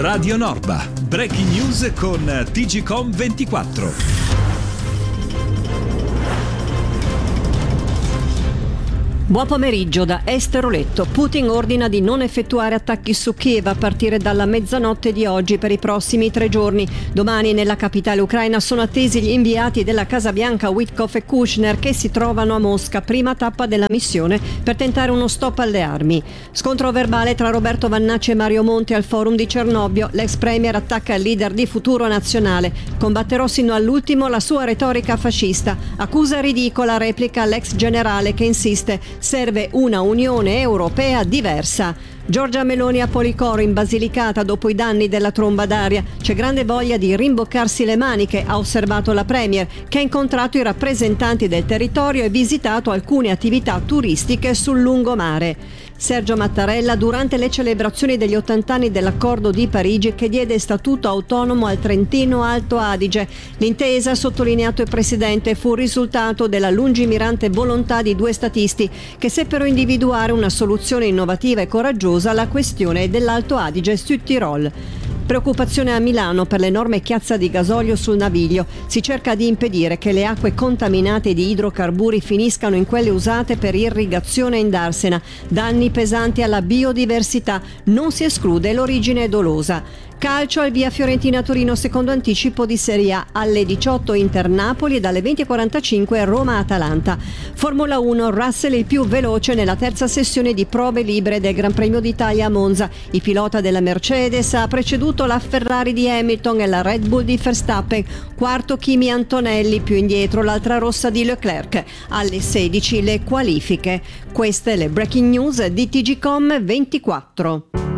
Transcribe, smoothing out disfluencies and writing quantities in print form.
Radio Norba. Breaking news con TGcom 24. Buon pomeriggio da Esther Oletto. Putin ordina di non effettuare attacchi su Kiev a partire dalla mezzanotte di oggi per i prossimi 3 giorni. Domani nella capitale ucraina sono attesi gli inviati della Casa Bianca Witkoff e Kushner che si trovano a Mosca, prima tappa della missione per tentare uno stop alle armi. Scontro verbale tra Roberto Vannacci e Mario Monti al forum di Cernobbio. L'ex premier attacca il leader di Futuro Nazionale. Combatterò sino all'ultimo la sua retorica fascista. Accusa ridicola, replica l'ex generale che insiste: serve una Unione Europea diversa. Giorgia Meloni a Policoro in Basilicata dopo i danni della tromba d'aria. C'è grande voglia di rimboccarsi le maniche, ha osservato la Premier, che ha incontrato i rappresentanti del territorio e visitato alcune attività turistiche sul lungomare. Sergio Mattarella durante le celebrazioni degli 80 anni dell'accordo di Parigi che diede statuto autonomo al Trentino Alto Adige. L'intesa, sottolineato il Presidente, fu il risultato della lungimirante volontà di 2 statisti che seppero individuare una soluzione innovativa e coraggiosa alla questione dell'Alto Adige Sud Tirol. Preoccupazione a Milano per l'enorme chiazza di gasolio sul Naviglio. Si cerca di impedire che le acque contaminate di idrocarburi finiscano in quelle usate per irrigazione in Darsena. Danni pesanti alla biodiversità. Non si esclude l'origine dolosa. Calcio al via Fiorentina-Torino, secondo anticipo di Serie A alle 18 Inter-Napoli e dalle 20:45 Roma-Atalanta. Formula 1, Russell il più veloce nella terza sessione di prove libere del Gran Premio d'Italia a Monza. Il pilota della Mercedes ha preceduto la Ferrari di Hamilton e la Red Bull di Verstappen. Quarto Kimi Antonelli, più indietro l'altra rossa di Leclerc. Alle 16 le qualifiche. Queste le breaking news di TGcom 24.